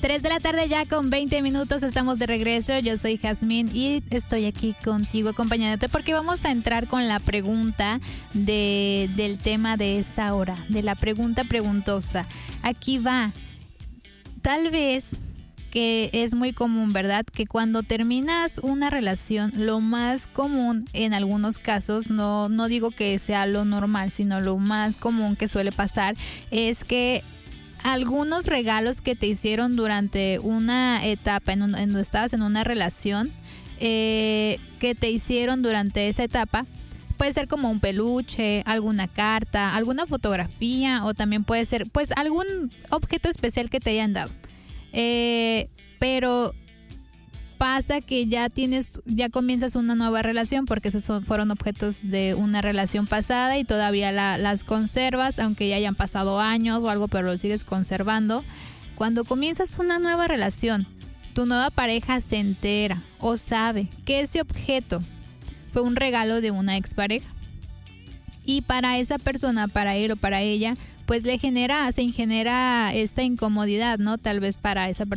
3 de la tarde ya con 20 minutos, estamos de regreso. Yo soy Jazmín y estoy aquí contigo acompañándote porque vamos a entrar con la pregunta del tema de esta hora, de la pregunta preguntosa. Aquí va. Tal vez que es muy común, ¿verdad? Que cuando terminas una relación, lo más común en algunos casos, no digo que sea lo normal, sino lo más común que suele pasar es que algunos regalos que te hicieron durante una etapa en donde estabas en una relación, que te hicieron durante esa etapa, puede ser como un peluche, alguna carta, alguna fotografía, o también puede ser pues algún objeto especial que te hayan dado. Pero pasa que ya comienzas una nueva relación, porque esos fueron objetos de una relación pasada y todavía las conservas, aunque ya hayan pasado años o algo, pero lo sigues conservando. Cuando comienzas una nueva relación, tu nueva pareja se entera o sabe que ese objeto fue un regalo de una expareja. Y para esa persona, para él o para ella, pues se genera esta incomodidad, ¿no? Tal vez para esa persona